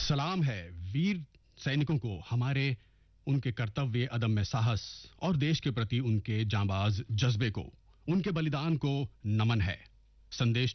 सलाम है वीर सैनिकों को, हमारे उनके कर्तव्य, अदम्य साहस और देश के प्रति उनके जांबाज जज्बे को, उनके बलिदान को नमन है। संदेश